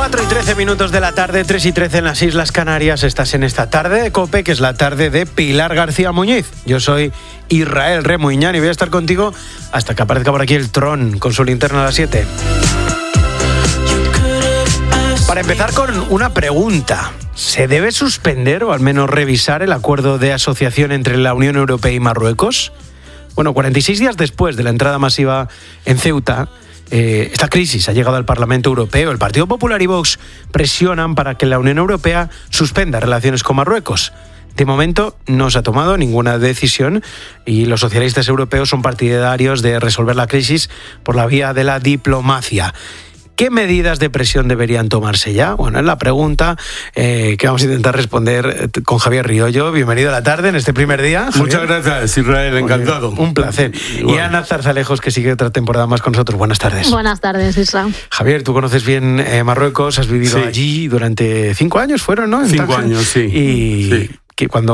4:13 de la tarde, 3:13 en las Islas Canarias. Estás en esta tarde de COPE, que es la tarde de Pilar García Muñiz. Yo soy Israel Remuñán y voy a estar contigo hasta que aparezca por aquí el Tron con su linterna a las 7. Para empezar con una pregunta. ¿Se debe suspender o al menos revisar el acuerdo de asociación entre la Unión Europea y Marruecos? Bueno, 46 días después de la entrada masiva en Ceuta, esta crisis ha llegado al Parlamento Europeo. El Partido Popular y Vox presionan para que la Unión Europea suspenda relaciones con Marruecos. De momento no se ha tomado ninguna decisión y los socialistas europeos son partidarios de resolver la crisis por la vía de la diplomacia. ¿Qué medidas de presión deberían tomarse ya? Bueno, es la pregunta que vamos a intentar responder con Javier Riollo. Bienvenido a la tarde en este primer día, Javier. Muchas gracias, Israel, encantado. Un placer. Y Ana Zarzalejos, que sigue otra temporada más con nosotros. Buenas tardes. Buenas tardes, Isra. Javier, tú conoces bien Marruecos, has vivido allí durante 5 años, fueron, ¿no? 5 años, sí. Y sí. Que cuando